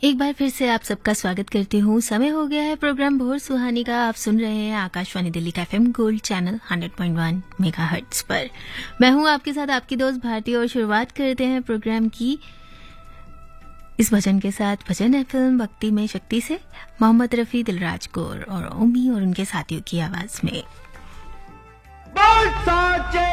एक बार फिर से आप सबका स्वागत करती हूँ। समय हो गया है प्रोग्राम भोर सुहानी का। आप सुन रहे हैं आकाशवाणी दिल्ली का एफएम गोल्ड चैनल 100.1 मेगाहर्ट्ज पर। मैं हूँ आपके साथ आपकी दोस्त भारती और शुरुआत करते हैं प्रोग्राम की इस भजन के साथ। भजन है फिल्म भक्ति में शक्ति से मोहम्मद रफी, दिलराज कौर और ओमी और उनके साथियों की आवाज में।